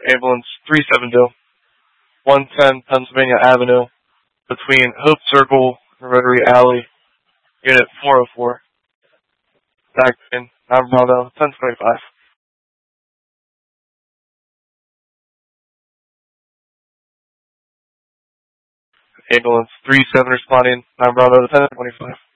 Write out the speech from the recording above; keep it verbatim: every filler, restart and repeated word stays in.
Ambulance three seventy, one ten Pennsylvania Avenue, between Hope Circle and Rotary Alley, Unit four oh four. Back in Nine Bravo, ten twenty-five. Ambulance three seven responding, Nine Bravo, ten twenty-five.